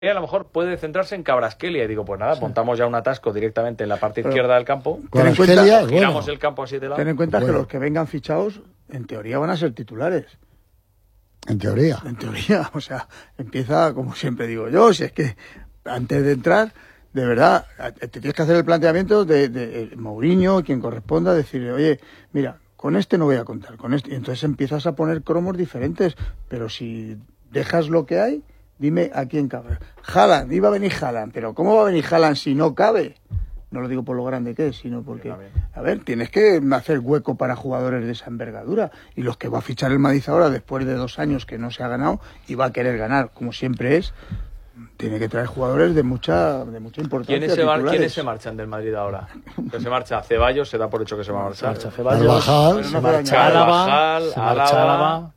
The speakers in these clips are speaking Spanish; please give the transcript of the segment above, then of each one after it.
a lo mejor puede centrarse en Kvaratskhelia y digo, pues nada, montamos ya un atasco directamente en la parte izquierda del campo. Giramos el campo a 7 lados. Ten en cuenta que los que vengan fichados, en teoría, van a ser titulares. En teoría. En teoría, o sea, empieza, como siempre digo yo, si es que antes de entrar, de verdad, te tienes que hacer el planteamiento de Mourinho, quien corresponda, decirle, oye, mira, con este no voy a contar, con este. Y entonces empiezas a poner cromos diferentes, pero si dejas lo que hay, dime a quién cabe. Haaland, iba a venir Haaland, pero ¿cómo va a venir Haaland si no cabe? No lo digo por lo grande que es, sino porque, a ver, tienes que hacer hueco para jugadores de esa envergadura. Y los que va a fichar el Madrid ahora, después de 2 años que no se ha ganado, y va a querer ganar, como siempre es, tiene que traer jugadores de mucha importancia. ¿Quiénes se marchan del Madrid ahora? Que se marcha Ceballos, se da por hecho que se va a marchar. Se marcha Álava.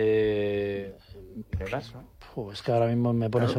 Es que ahora mismo me pones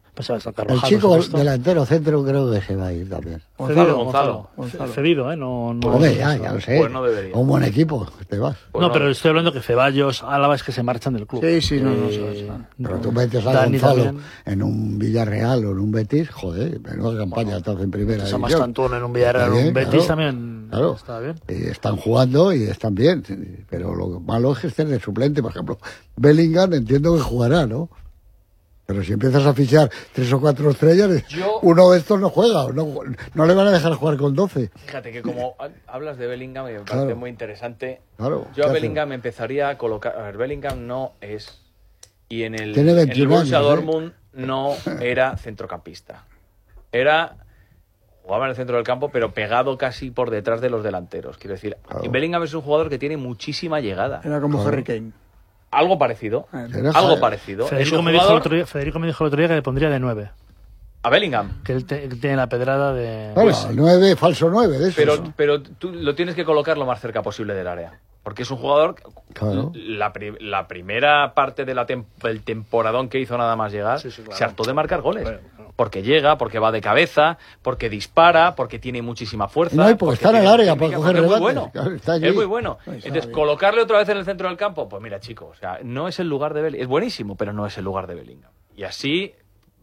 el chico delantero centro creo que se va a ir también. Gonzalo. Cedido, no. Hombre, ya lo sé. Pues no debería. Un buen equipo, te vas. Pues pero estoy hablando que Ceballos, Álava es que se marchan del club. Sí, no se va. Pero tú metes a Gonzalo en un Villarreal o en un Betis, joder, menuda campaña estás en primera división. Más Cantón en un Villarreal o en un Betis también está bien. Y están jugando y están bien, pero lo malo es que estén de suplente. Por ejemplo, Bellingham entiendo que jugará, ¿no? Pero si empiezas a fichar 3 o 4 estrellas, uno de estos no juega, no le van a dejar jugar con 12. Fíjate que como hablas de Bellingham, me parece muy interesante. Claro, yo a Bellingham empezaría a colocar... A ver, Bellingham no es... Y en el Borussia Dortmund no era centrocampista. Jugaba en el centro del campo, pero pegado casi por detrás de los delanteros. Quiero decir, Bellingham es un jugador que tiene muchísima llegada. Era como Harry Kane. Algo parecido. Federico me dijo el otro día que le pondría de 9. ¿A Bellingham? Que él tiene la pedrada de... Bueno, 9, falso 9 de eso. Pero tú lo tienes que colocar lo más cerca posible del área. Porque es un jugador... Claro. La primera parte del temporadón que hizo nada más llegar, se hartó de marcar goles. Porque llega, porque va de cabeza, porque dispara, porque tiene muchísima fuerza. No, y porque está en el área para coger rebates. Es muy bueno. Es muy bueno. Entonces, colocarle otra vez en el centro del campo, pues mira, chicos, o sea, no es el lugar de Bellingham. Es buenísimo, pero no es el lugar de Bellingham. Y así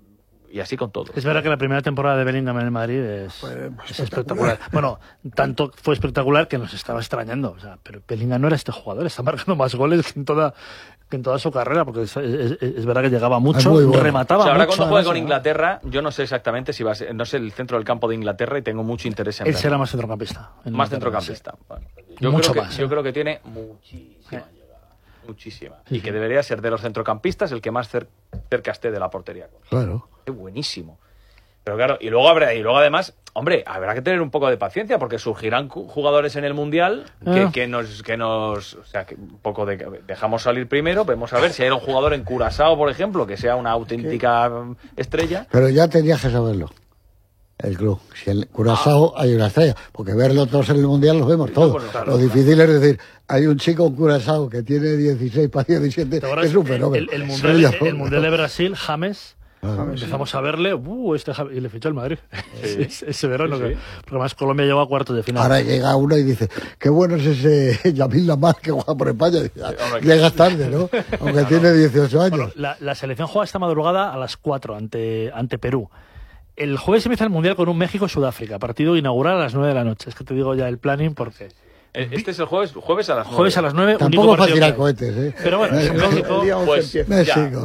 con todo. Es verdad que la primera temporada de Bellingham en el Madrid es espectacular. Bueno, tanto fue espectacular que nos estaba extrañando. O sea, pero Bellingham no era este jugador, está marcando más goles que en toda su carrera, porque es verdad que llegaba mucho, remataba mucho. Ahora cuando juegue con Inglaterra, yo no sé exactamente si va a ser, no sé el centro del campo de Inglaterra y tengo mucho interés en él será más centrocampista. Más centrocampista. Sí. Bueno, yo creo que tiene muchísima llegada. Muchísima. Y que debería ser de los centrocampistas el que más cerca esté de la portería. Claro. Es buenísimo. Pero claro, y luego además, hombre, habrá que tener un poco de paciencia porque surgirán jugadores en el Mundial que nos, o sea, que un poco dejamos salir primero, vemos a ver si hay un jugador en Curazao, por ejemplo, que sea una auténtica estrella. Pero ya tenías que saberlo. El club. Si en Curazao hay una estrella, porque verlo todos en el Mundial los vemos todos. Lo difícil es decir, hay un chico en Curazao que tiene 16 para 17, es un fenómeno. El Mundial de Brasil, James, empezamos a verle, y le fichó el Madrid ese verano, porque además Colombia llegó a cuartos de final. Ahora llega uno y dice, qué bueno es ese Yamil Lamar que juega por España. Llegas tarde, ¿no? Aunque tiene 18 años. Bueno, la selección juega esta madrugada a las 4 ante Perú. El jueves empieza el Mundial con un México-Sudáfrica, partido inaugural a las 9 de la noche. Es que te digo ya el planning porque... Este es el jueves a las 9. Jueves a las 9. Tampoco para tirar cohetes, ¿eh? Pero bueno, es México. Pues México.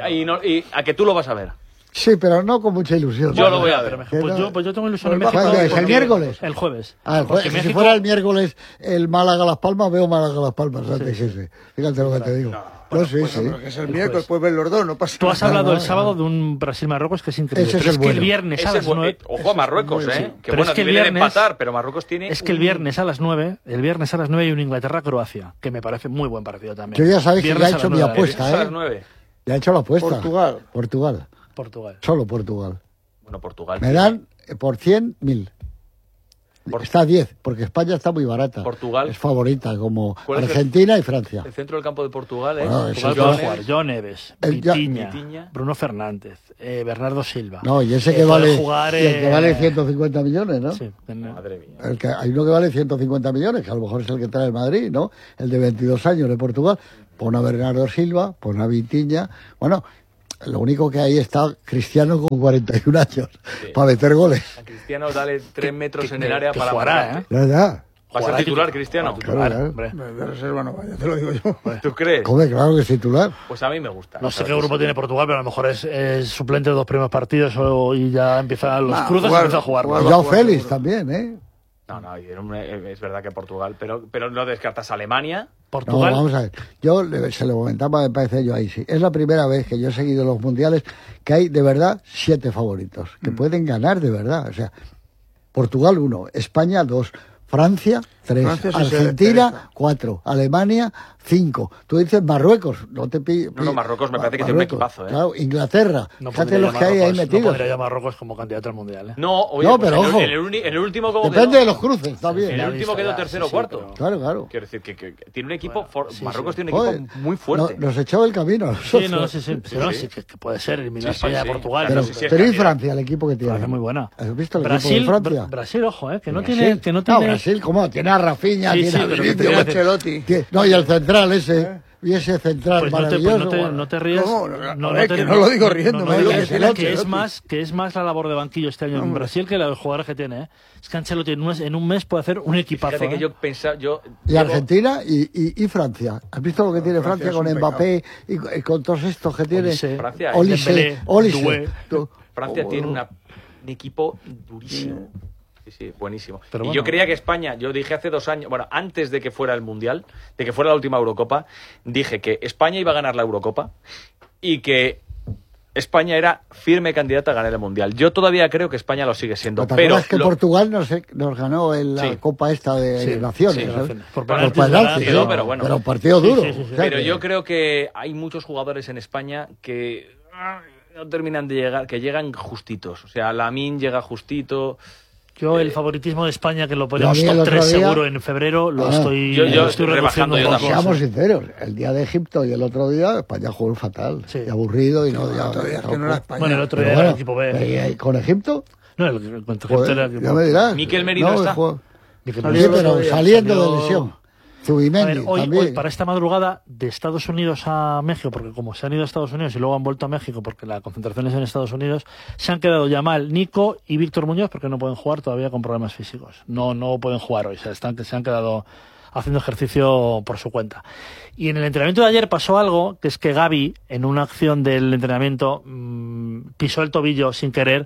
Y a que tú lo vas a ver. Sí, pero no con mucha ilusión. Yo lo voy a ver. Pues yo tengo ilusión en México. ¿Es el miércoles? El jueves. Si México... fuera el miércoles el Málaga-Las Palmas, veo Málaga-Las Palmas antes que ese. Fíjate lo que te digo. Sí. Que es el miércoles, puedes ver los dos, no pasa nada. Tú has hablado el sábado de un Brasil-Marruecos que es increíble. Ese es que el viernes a las 9... Ojo a Marruecos, que bueno, que viene de empatar, pero Marruecos tiene... Es que el viernes a las 9 hay un Inglaterra-Croacia, que me parece muy buen partido también. Yo ya sabes que ya he hecho mi apuesta, a las 9. Ya he hecho la apuesta. Portugal. Solo Portugal. Bueno, Portugal. Me dan por 100.000. Está a 10, porque España está muy barata. Portugal es favorita, como Argentina y Francia. El centro del campo de Portugal es... John Neves, Vitinha, Bruno Fernández, Bernardo Silva. No, y ese que vale, que vale 150 millones, ¿no? Sí. Madre mía. Hay uno que vale 150 millones, que a lo mejor es el que trae el Madrid, ¿no? El de 22 años de Portugal. Pon a Bernardo Silva, pon a Vitinha. Bueno, Lo único que ahí está Cristiano con 41 años para meter goles. A Cristiano dale 3 metros en el área para jugará, ¿Verdad? ¿Va a ser titular, Cristiano? Claro. De reserva no vaya, te lo digo yo. ¿Tú crees? Come, claro que es titular. Pues a mí me gusta. No sé qué grupo tiene Portugal, pero a lo mejor es suplente de 2 primeros partidos y ya empiezan los cruces y empieza a jugar. Joao Félix también, ¿eh? No, es verdad que Portugal, pero no descartas Alemania. Portugal. No, vamos a ver. Yo se lo comentaba, me parece yo ahí sí. Es la primera vez que yo he seguido los mundiales que hay de verdad 7 favoritos que pueden ganar de verdad. O sea, Portugal 1, España 2, Francia 3, Argentina 4, Alemania 5. Tú dices Marruecos, no te pilles. No, Marruecos me parece que tiene un equipazo, ¿eh? Claro, Inglaterra, No fíjate los que hay ahí metidos. No pondría a Marruecos como candidato al mundial, ¿eh? No, oye, No, pues pero ojo. en el último como Depende quedó, de los cruces, está bien. en el último quedó tercero o cuarto. pero- Claro. Quiero decir que tiene un equipo. sí, Marruecos sí. tiene un Joder, equipo muy fuerte. Nos echaba el camino a Sí, nosotros. sí, que puede ser eliminar a Sí, España sí. de Portugal. Pero, Sí, sí, es pero ¿y candidato. Francia, el equipo que tiene? Francia es muy buena. ¿Has visto el Brasil, equipo de Francia? Brasil, ojo, que no Brasil. tiene, que no No, tiene. Brasil, ¿cómo? Tiene a Rafinha, Sí, tiene sí, a pero que Vinicius, te digo, Ancelotti. no, y el central ese, y ese central Pues maravilloso. no te rías. No, que no lo digo riendo, No me digo digas que que Ancelotti. es más la labor de banquillo este año en Brasil que los jugadores que tiene, ¿eh? Es que Ancelotti en un mes puede hacer un equipazo. Fíjate que ¿eh? yo pensaba. Y Argentina y Francia. ¿Has visto lo que tiene Francia es con un Mbappé y con todos estos que tiene? Olise. Francia, Dembélé, Doué. Francia tiene un equipo durísimo. Sí, buenísimo. Pero y bueno. yo creía que España, yo dije hace 2 años, bueno, antes de que fuera el Mundial, de que fuera la última Eurocopa, dije que España iba a ganar la Eurocopa y que España era firme candidata a ganar el Mundial. Yo todavía creo que España lo sigue siendo. ¿Te Pero acuerdas que Portugal nos ganó en la Sí. Copa esta de Sí, Naciones? sí, ¿sabes? por Por penaltis, penaltis, quedó, ¿eh? pero bueno. Pero partido duro. Sí, sí, sí, sí. O sea Pero que- yo creo que hay muchos jugadores en España que no terminan de llegar, que llegan justitos. O sea, Lamine llega justito. Yo el favoritismo de España, que lo ponemos Yo a mí el top otro 3 día- seguro en febrero, lo estoy yo lo estoy reduciendo rebajando un yo poco. también. Seamos sinceros, el día de Egipto y el otro día España jugó fatal, Sí. y aburrido y no. El otro día es que no era España. Bueno, el otro Pero día bueno, era el equipo B. ¿con Egipto? No, el contra Joder, Egipto era el equipo ya me dirás. Mikel Merino está. Mikel Sí, Merino. pero saliendo de lesión. A Zubimendi ver, hoy, también. para esta madrugada de Estados Unidos a México, porque como se han ido a Estados Unidos y luego han vuelto a México porque la concentración es en Estados Unidos, se han quedado Yamal, Nico y Víctor Muñoz porque no pueden jugar todavía con problemas físicos. No pueden jugar hoy, se han quedado haciendo ejercicio por su cuenta. Y en el entrenamiento de ayer pasó algo, que es que Gavi, en una acción del entrenamiento, pisó el tobillo sin querer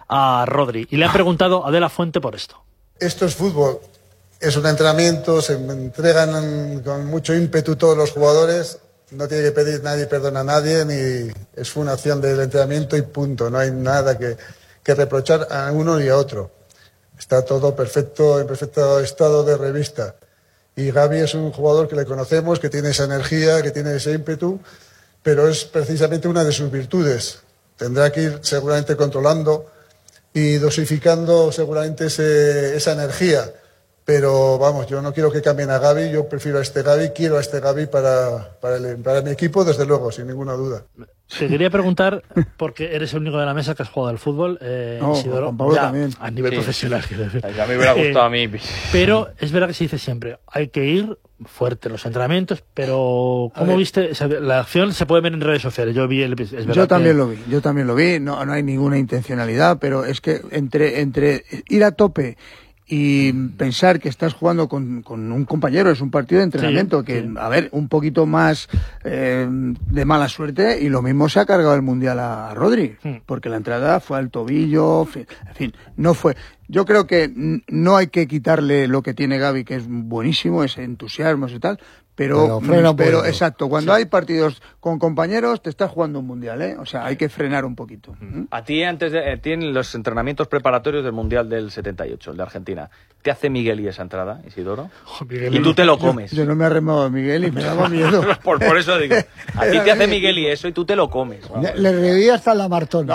a Rodri. Y le han preguntado a De La Fuente por esto. Esto es fútbol, es un entrenamiento, se entregan con mucho ímpetu todos los jugadores, no tiene que pedir nadie perdón a nadie, ni es una acción del entrenamiento y punto, no hay nada que reprochar a uno y a otro. Está todo perfecto, en perfecto estado de revista. Y Gavi es un jugador que le conocemos, que tiene esa energía, que tiene ese ímpetu, pero es precisamente una de sus virtudes. Tendrá que ir seguramente controlando y dosificando seguramente esa energía. Pero vamos, yo no quiero que cambien a Gavi, yo prefiero a este Gavi, quiero a este Gavi para mi equipo, desde luego, sin ninguna duda. Te quería preguntar, porque eres el único de la mesa que has jugado al fútbol, No, Isidoro, Juan Pablo ya, también. a nivel Sí. profesional. Quiero decir. Ya me hubiera gustado a mí. Pero es verdad que se dice siempre, hay que ir fuerte en los entrenamientos, pero ¿cómo viste? O sea, la acción se puede ver en redes sociales, yo vi el episodio. Yo también lo vi, no hay ninguna intencionalidad, pero es que entre ir a tope y pensar que estás jugando con un compañero, es un partido de entrenamiento, Sí, que, sí. a ver, un poquito más de mala suerte, y lo mismo se ha cargado el Mundial a Rodri, porque la entrada fue al tobillo, en fin, no fue. Yo creo que no hay que quitarle lo que tiene Gavi, que es buenísimo, ese entusiasmo y tal, Pero frena un poquito. exacto, cuando hay partidos con compañeros, te estás jugando un Mundial, ¿eh? O sea, hay que frenar un poquito. A ti, tienen los entrenamientos preparatorios del Mundial del 78, el de Argentina. ¿Te hace Miguel y esa entrada, Isidoro? Y tú te lo comes. Yo no me arremo a Miguel y me daba miedo. por eso digo. A ti te hace Miguel y eso y tú te lo comes. vamos. Le reía hasta en la Martona.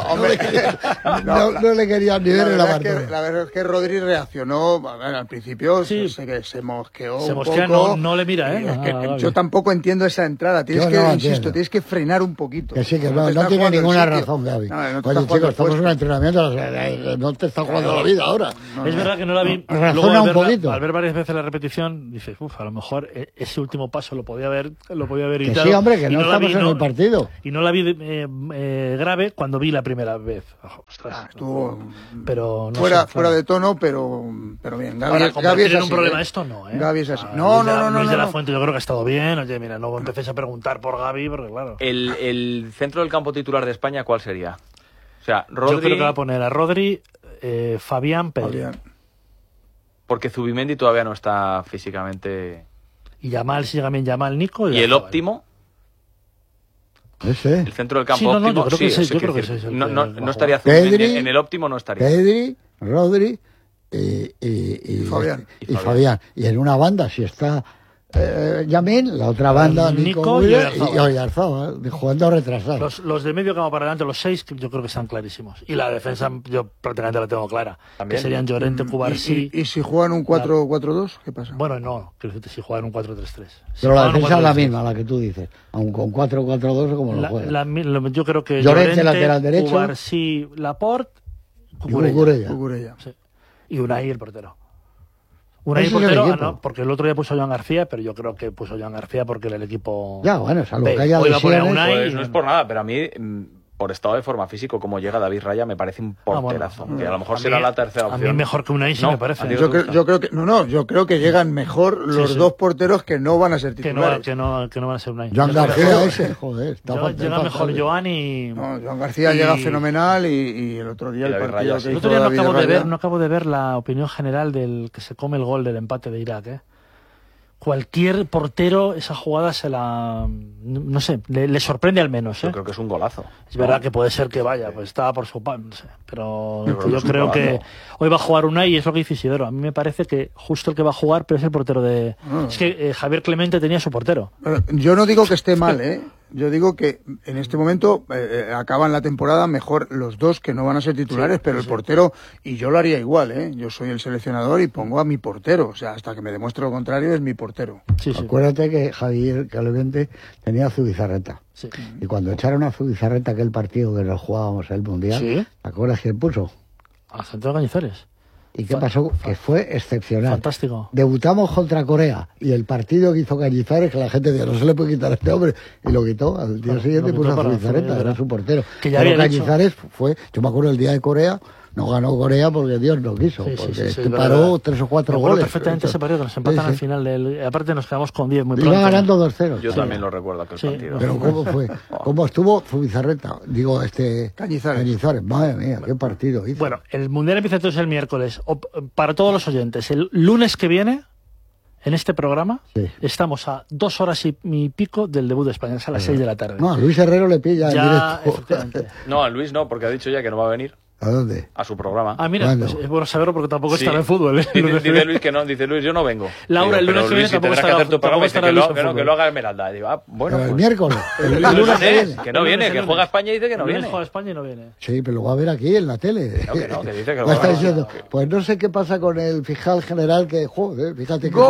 No le quería ni ver en la Martona. La verdad es que Rodri reaccionó, a ver, al principio Sí. sé que se mosqueó Se un mosquea, poco. no le mira, ¿eh? Y es que Gavi. yo tampoco entiendo esa entrada. Tienes Yo que, no insisto, entiendo. tienes que frenar un poquito. Que sí, que te no estás tiene jugando el ninguna sitio. razón, Gavi. No te Oye, estás jugando chicos, el estamos en un puesto. entrenamiento, no te está jugando la vida ahora. Es verdad que no la vi. No, razona un poquito. Al ver varias veces la repetición, dices, a lo mejor ese último paso lo podía haber que evitado. sí, hombre, que no estamos en el partido. Y no la vi grave cuando vi la primera vez. Ostras, estuvo pero no fuera de tono, pero bien. Gaby es así, un problema esto no, ¿eh? Gaby es así. No. Luis de la Fuente yo creo que ha estado bien. Oye, mira, no empecéis a preguntar por Gaby, porque claro. El centro del campo titular de España, ¿cuál sería? O sea, Rodri... Yo creo que va a poner a Rodri, Fabián, Pedri. Porque Zubimendi todavía no está físicamente... Y Yamal, si llega bien Yamal, Nico... ¿Y el óptimo? Ese. El centro del campo óptimo. Yo creo que ese. No estaría Zubimendi, en el óptimo no estaría. Pedri, Rodri y Fabián. Y en una banda, si está Yamin, la otra banda, Nico y Oyarzabal, jugando retrasados. Los de medio campo para adelante, los 6, yo creo que están clarísimos. Y la defensa, yo prácticamente la tengo clara. ¿También? Que serían Llorente, Cubarsí. ¿Y si juegan un 4-4-2, qué pasa? Bueno, no, quiero decir, si juegan un 4-3-3. Pero la defensa es la misma, la que tú dices. Aun con 4-4-2, como lo juegan. Yo creo que Llorente lateral derecho. Cubarsí, Laporte, Cucurella. Sí. Y Unai, el portero. Unai portero, porque el otro día puso a Joan García, pero yo creo que puso a Joan García porque el equipo... Ya, bueno, salvo que haya hoy va a poner a Unai... Pues no es por nada, pero a mí, por estado de forma físico, como llega David Raya, me parece un porterazo. Que a lo mejor será la tercera opción. A mí mejor que Unai sí me parece. Yo creo que... yo creo que llegan mejor los dos porteros que no van a ser titulares. Que no van a ser Unai. Joan García ese, joder. Llega mejor Joan y... No, Joan García llega fenomenal y el otro día el partido que el otro día no acabo de ver la opinión general del que se come el gol del empate de Irak, ¿eh? Cualquier portero, esa jugada se la... No sé, le sorprende al menos, ¿eh? Yo creo que es un golazo. Es verdad que puede ser que vaya, pues estaba por su pan, no sé. Pero yo creo que hoy va a jugar Unai y es lo que dice Isidoro. A mí me parece que justo el que va a jugar, pero es el portero de... Es que Javier Clemente tenía su portero. Yo no digo que esté mal, ¿eh? Yo digo que en este momento acaban la temporada mejor los dos que no van a ser titulares, pero el portero, y yo lo haría igual, ¿eh? Yo soy el seleccionador y pongo a mi portero, o sea, hasta que me demuestre lo contrario es mi portero. Acuérdate que Javier Clemente tenía a Zubizarreta. Sí. Y cuando echaron a Zubizarreta aquel partido que nos jugábamos el Mundial, ¿te acuerdas quién puso? A Santiago Cañizares. ¿Y qué pasó? Que fue excepcional. Fantástico. Debutamos contra Corea y el partido que hizo Cañizares, que la gente decía, no se le puede quitar a este hombre, y lo quitó. Al día siguiente puso a Zubizarreta, era su portero. Pero Cañizares fue, yo me acuerdo el día de Corea, no ganó Corea porque Dios no quiso, porque paró 3 o 4 goles. Perfectamente ese partido que nos empatan al final del... Aparte nos quedamos con 10 muy pronto. Iba ganando 2-0. Yo también lo recuerdo aquel partido. Pero ¿cómo fue? ¿Cómo estuvo Zubizarreta? Digo, Cañizares. Madre mía, qué partido hizo. Bueno, el Mundial empieza entonces el miércoles. Para todos los oyentes, el lunes que viene, en este programa, estamos a 2 horas y pico del debut de España, es a las 6 de la tarde. No, a Luis Herrero le pilla ya, en directo. No, a Luis no, porque ha dicho ya que no va a venir. ¿A dónde? A su programa. Ah, mira, pues es bueno saberlo porque tampoco estará en fútbol. Dice Luis que no, dice Luis, yo no vengo. Laura, el lunes que viene tampoco estará en que lo haga Esmeralda. Digo, bueno, pero el miércoles. El lunes viene. Que no viene, que juega España y dice que no viene. Juega España y no viene. Sí, pero lo va a ver aquí en la tele. No, que dice que lo va a diciendo, pues no sé qué pasa con el fiscal general que, joder, fíjate que...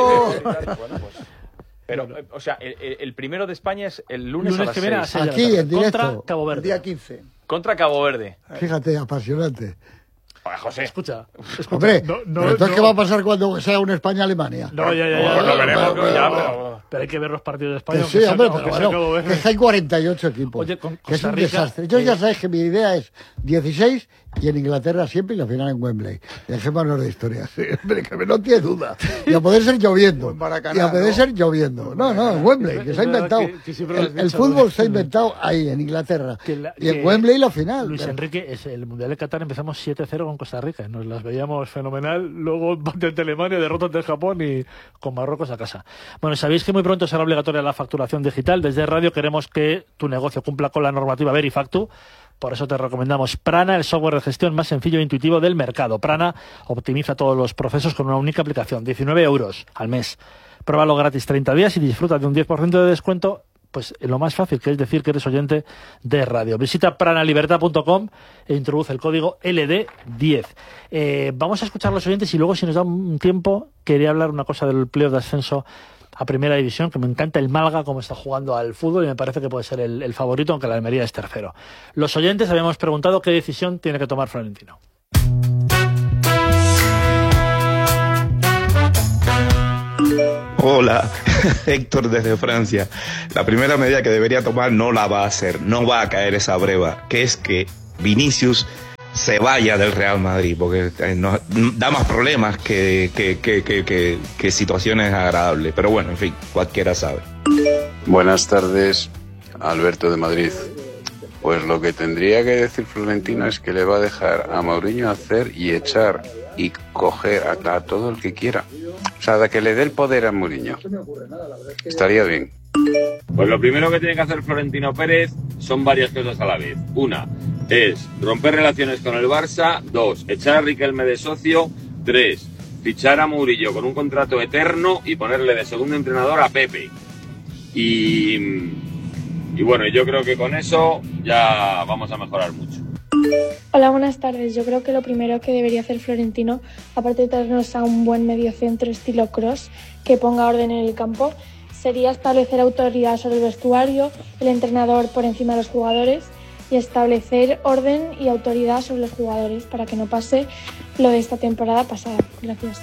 Pero, o sea, el primero de España es el lunes a las 6. Aquí, en directo. Contra Cabo Verde. Día 15. Contra Cabo Verde. Fíjate, apasionante. José. Escucha. Hombre, pero entonces ¿qué va a pasar cuando sea un España-Alemania? No, ya. Lo veremos, pero hay que ver los partidos de España. Sí, hombre, pero bueno, que hay 48 equipos. Oye, con que es un desastre. Yo ya sabes que mi idea es 16 y en Inglaterra siempre y la final en Wembley. Dejémonos de historias. Hombre, que no tiene duda. Y a poder ser lloviendo. Y a poder ser lloviendo. No, en Wembley, que se ha inventado. El fútbol se ha inventado ahí, en Inglaterra. Y en Wembley la final. Luis Enrique, el Mundial de Qatar empezamos 7-0 con Costa Rica. Nos las veíamos fenomenal. Luego empate ante Alemania, derrota ante Japón y con Marruecos a casa. Bueno, sabéis que muy pronto será obligatoria la facturación digital. Desde Radio queremos que tu negocio cumpla con la normativa Verifactu. Por eso te recomendamos Prana, el software de gestión más sencillo e intuitivo del mercado. Prana optimiza todos los procesos con una única aplicación. 19 euros al mes. Pruébalo gratis 30 días y disfruta de un 10% de descuento. Pues lo más fácil, que es decir que eres oyente de radio. Visita pranalibertad.com e introduce el código LD10. Vamos a escuchar a los oyentes y luego, si nos da un tiempo, quería hablar una cosa del playoff de ascenso a Primera División, que me encanta el Málaga, cómo está jugando al fútbol, y me parece que puede ser el favorito, aunque la Almería es tercero. Los oyentes habíamos preguntado qué decisión tiene que tomar Florentino. Hola, Héctor desde Francia. La primera medida que debería tomar no la va a hacer, no va a caer esa breva, que es que Vinicius se vaya del Real Madrid, porque nos da más problemas que situaciones agradables. Pero bueno, en fin, cualquiera sabe. Buenas tardes, Alberto de Madrid. Pues lo que tendría que decir Florentino es que le va a dejar a Mourinho hacer y echar y coger a todo el que quiera. O sea, que le dé el poder a Mourinho. Estaría bien. Pues lo primero que tiene que hacer Florentino Pérez son varias cosas a la vez. Una es romper relaciones con el Barça. 2, echar a Riquelme de socio. 3, fichar a Mourinho con un contrato eterno y ponerle de segundo entrenador a Pepe. Y bueno, yo creo que con eso ya vamos a mejorar mucho. Hola, buenas tardes. Yo creo que lo primero que debería hacer Florentino, aparte de traernos a un buen mediocentro estilo Kroos, que ponga orden en el campo, sería establecer autoridad sobre el vestuario, el entrenador por encima de los jugadores, y establecer orden y autoridad sobre los jugadores para que no pase lo de esta temporada pasada. Gracias.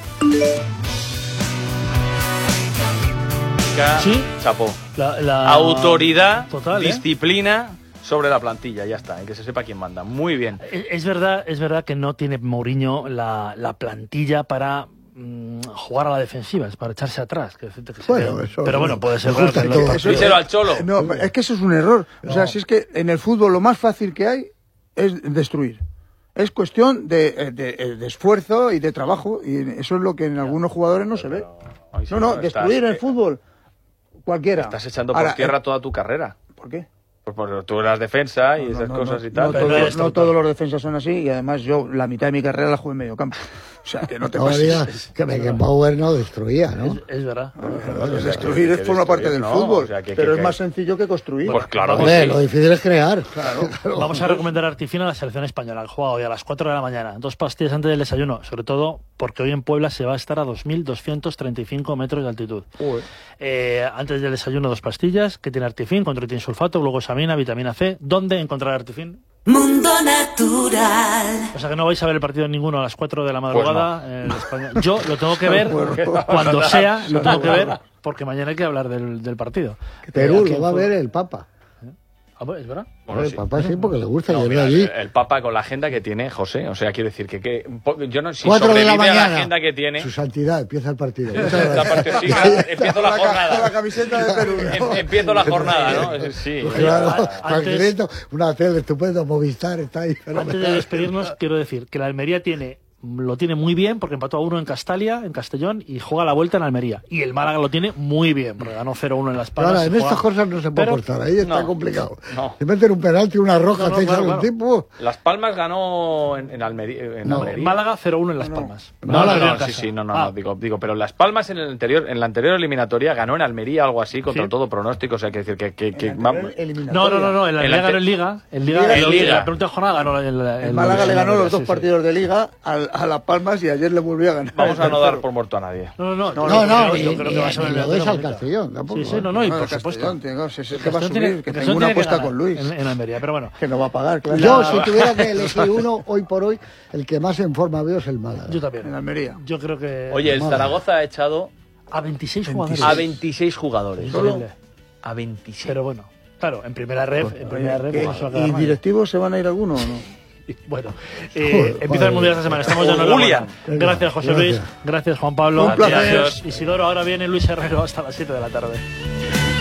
Sí, chapó. Autoridad, total, disciplina sobre la plantilla, ya está, que se sepa quién manda. Muy bien. Es verdad que no tiene Mourinho la plantilla para jugar a la defensiva, es para echarse atrás. Pero bueno, puede ser. Díselo al Cholo. No, es que eso es un error. No. O sea, si es que en el fútbol lo más fácil que hay es destruir. Es cuestión de esfuerzo y de trabajo, y eso es lo que en algunos jugadores no se ve. Destruir el fútbol, cualquiera. Estás echando por tierra toda tu carrera. ¿Por qué? Pues porque tú eras defensa y esas cosas y tal. No todos los defensas son así, y además yo la mitad de mi carrera la jugué en medio campo. O sea, que no te pases. Que Beckenbauer no destruía, ¿no? Es verdad. Destruir forma parte del fútbol, pero es más sencillo que construir. Pues claro que sí. Lo difícil es crear. Claro. Vamos a recomendar a Artifino a la selección española, que juega hoy a las 4 de la mañana. 2 pastillas antes del desayuno, sobre todo porque hoy en Puebla se va a estar a 2.235 metros de altitud. Antes del desayuno 2 pastillas, que tiene Artifin, con sulfato, glucosamina, vitamina C. ¿Dónde encontrar Artifin? Mundo Natural. O sea que no vais a ver el partido ninguno a las 4 de la madrugada en España. Yo lo tengo que ver cuando sea, lo tengo que ver, porque mañana hay que hablar del partido. Perú lo va a ver el Papa. ¿Es verdad? Bueno, el Papa sí, porque le gusta ir allí. El Papa con la agenda que tiene José, o sea, quiero decir que yo no si 4 de la mañana, a la agenda que tiene. Su santidad, empieza el partido. Empiezo la jornada. Con la camiseta de Perú. Empiezo la jornada, ¿no? Sí. Claro, una tele estupenda, Movistar está ahí. Antes de despedirnos, quiero decir que la Almería lo tiene muy bien porque empató a 1 en Castalia, en Castellón, y juega la vuelta en Almería. Y el Málaga lo tiene muy bien porque ganó 0-1 en Las Palmas. Claro, en estas cosas no se puede aportar, ahí está complicado. Se meten un penalti, una roja, claro. Tipo. Las Palmas ganó en Almería. Málaga 0-1 en Las Palmas. Digo, pero Las Palmas en la anterior eliminatoria ganó en Almería, algo así, contra todo pronóstico, o sea, hay que decir que No, el Almería ganó en Liga. En la penúltima jornada ganó el Málaga le ganó los 2 partidos de Liga a Las Palmas y ayer le volvió a ganar. Vamos a no dar por muerto a nadie. No, yo creo que va a ser lo ves al Castellón. Y por supuesto. Que va a subir, que tengo una apuesta con Luis. En Almería, pero bueno. Que no va a pagar, claro. Yo, si tuviera que elegir uno, hoy por hoy, el que más en forma veo es el Málaga. Yo también. En Almería. Yo creo que... Oye, el Zaragoza ha echado... A 26 jugadores. A 26 jugadores. Solo a 26. Pero bueno, claro, en primera red... ¿Y directivos se van a ir alguno o no? Bueno, empieza el Mundial esta semana. Estamos ya en Julia. Gracias, José Luis. Gracias, Juan Pablo. Un placer. Gracias, Isidoro. Ahora viene Luis Herrero hasta las 7 de la tarde.